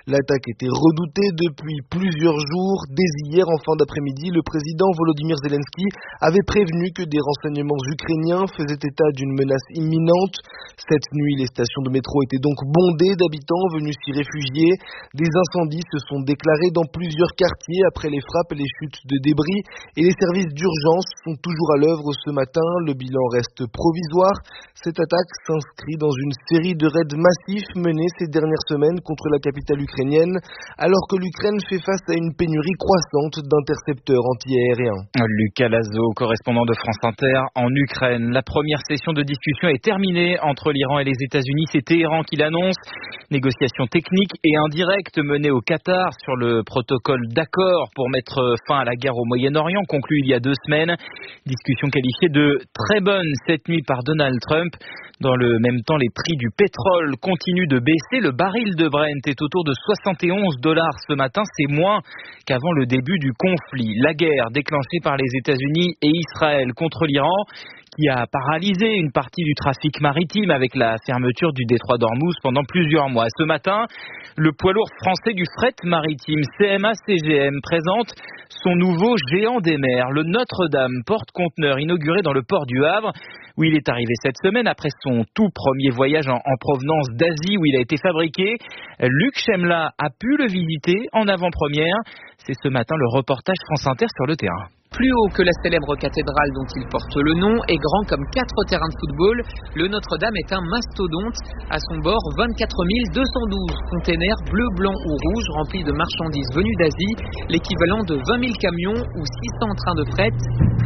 L'attaque était redoutée depuis plusieurs jours. Dès hier, en fin d'après-midi, le président Volodymyr Zelensky avait prévenu que des renseignements ukrainiens faisaient état d'une menace imminente. Cette nuit, les stations de métro étaient donc bondées d'habitants venus s'y réfugier. Des incendies se sont déclarés dans plusieurs quartiers après les frappes et les chutes de débris, et les services d'urgence sont toujours à l'œuvre ce matin. Le bilan reste provisoire. Cette attaque s'inscrit dans une série de raids massifs menés ces dernières semaines contre la capitale ukrainienne, alors que l'Ukraine fait face à une pénurie croissante d'intercepteurs antiaériens. Lucas Lazo, correspondant de France Inter en Ukraine. La première session de discussion est terminée entre l'Iran et les États-Unis. C'est Téhéran qui l'annonce. Négociations techniques et indirectes menées au Qatar sur le protocole d'accord pour mettre fin à la guerre au Moyen-Orient, conclu il y a 2 semaines. Discussion qualifiée de très bonne cette nuit par Donald Trump. Dans le même temps, les prix du pétrole continuent de baisser. Le baril de Brent est autour de $71 ce matin. C'est moins qu'avant le début du conflit. La guerre déclenchée par les États-Unis et Israël contre l'Iran, qui a paralysé une partie du trafic maritime avec la fermeture du détroit d'Ormuz pendant plusieurs mois. Ce matin, le poids lourd français du fret maritime CMA-CGM présente son nouveau géant des mers, le Notre-Dame porte-conteneur inauguré dans le port du Havre, où il est arrivé cette semaine après son tout premier voyage en provenance d'Asie où il a été fabriqué. Luc Chemla a pu le visiter en avant-première. C'est ce matin le reportage France Inter sur le terrain. Plus haut que la célèbre cathédrale dont il porte le nom et grand comme 4 terrains de football, le Notre-Dame est un mastodonte. À son bord, 24 212 containers bleus, blancs ou rouges remplis de marchandises venues d'Asie, l'équivalent de 20 000 camions ou 600 trains de fret.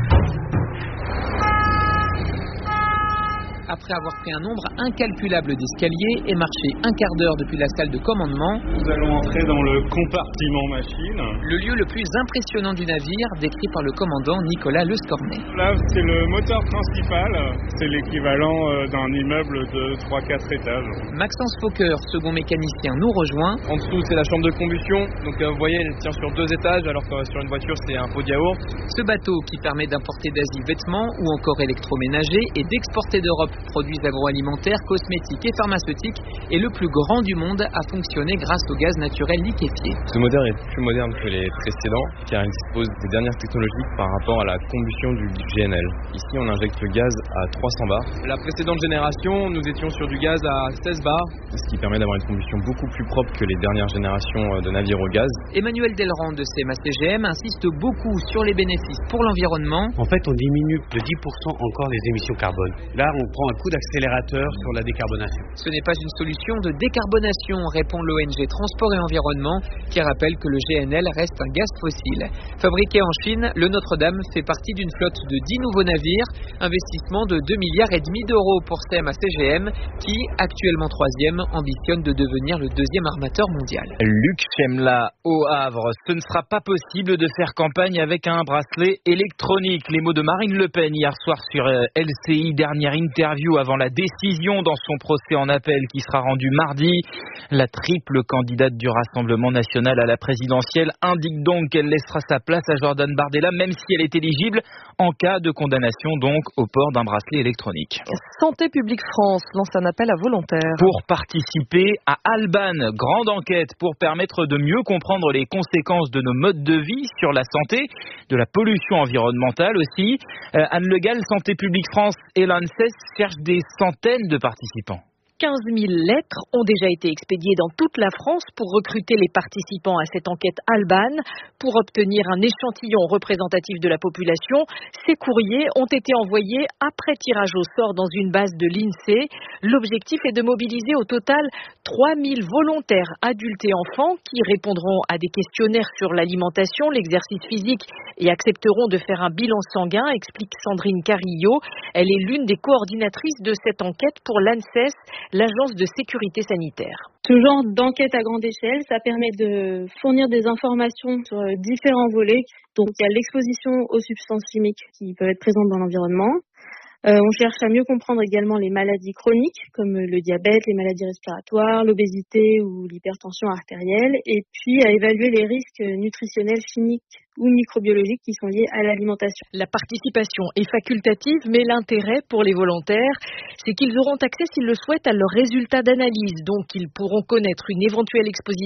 Après avoir pris un nombre incalculable d'escaliers et marché un quart d'heure depuis la salle de commandement, nous allons entrer dans le compartiment machine. Le lieu le plus impressionnant du navire, décrit par le commandant Nicolas Lescornet. Là, c'est le moteur principal, c'est l'équivalent d'un immeuble de 3-4 étages. Maxence Fokker, second mécanicien, nous rejoint. En dessous, c'est la chambre de combustion, donc vous voyez, elle tient sur 2 étages, alors que sur une voiture, c'est un pot de yaourt. Ce bateau qui permet d'importer d'Asie vêtements ou encore électroménagers et d'exporter d'Europe produits agroalimentaires, cosmétiques et pharmaceutiques est le plus grand du monde à fonctionner grâce au gaz naturel liquéfié. Ce moteur est plus moderne que les précédents car il dispose des dernières technologies par rapport à la combustion du GNL. Ici, on injecte le gaz à 300 bars. La précédente génération, nous étions sur du gaz à 16 bars, ce qui permet d'avoir une combustion beaucoup plus propre que les dernières générations de navires au gaz. Emmanuel Delrand de CMA-CGM insiste beaucoup sur les bénéfices pour l'environnement. En fait, on diminue de 10% encore les émissions carbone. Là, on prend un coup d'accélérateur sur la décarbonation. Ce n'est pas une solution de décarbonation, répond l'ONG Transport et Environnement, qui rappelle que le GNL reste un gaz fossile. Fabriqué en Chine, le Notre-Dame fait partie d'une flotte de 10 nouveaux navires, investissement de 2,5 milliards d'euros pour CMA-CGM, qui, actuellement 3e, ambitionne de devenir le 2e armateur mondial. Luc Chemla au Havre, ce ne sera pas possible de faire campagne avec un bracelet électronique. Les mots de Marine Le Pen hier soir sur LCI, dernière interview avant la décision dans son procès en appel qui sera rendu mardi. La triple candidate du Rassemblement national à la présidentielle indique donc qu'elle laissera sa place à Jordan Bardella, même si elle est éligible en cas de condamnation donc au port d'un bracelet électronique. Santé publique France lance un appel à volontaires. Pour participer à Alban, grande enquête pour permettre de mieux comprendre les conséquences de nos modes de vie sur la santé, de la pollution environnementale aussi. Anne Le Gall, Santé publique France et l'ANSES cherchent des centaines de participants. 15 000 lettres ont déjà été expédiées dans toute la France pour recruter les participants à cette enquête Alban. Pour obtenir un échantillon représentatif de la population, ces courriers ont été envoyés après tirage au sort dans une base de l'INSEE. L'objectif est de mobiliser au total 3 000 volontaires adultes et enfants qui répondront à des questionnaires sur l'alimentation, l'exercice physique et accepteront de faire un bilan sanguin, explique Sandrine Carillo. Elle est l'une des coordinatrices de cette enquête pour l'ANSES, l'Agence de sécurité sanitaire. Ce genre d'enquête à grande échelle, ça permet de fournir des informations sur différents volets. Donc il y a l'exposition aux substances chimiques qui peuvent être présentes dans l'environnement. On cherche à mieux comprendre également les maladies chroniques comme le diabète, les maladies respiratoires, l'obésité ou l'hypertension artérielle, et puis à évaluer les risques nutritionnels, chimiques ou microbiologiques qui sont liés à l'alimentation. La participation est facultative, mais l'intérêt pour les volontaires, c'est qu'ils auront accès, s'ils le souhaitent, à leurs résultats d'analyse. Donc, ils pourront connaître une éventuelle exposition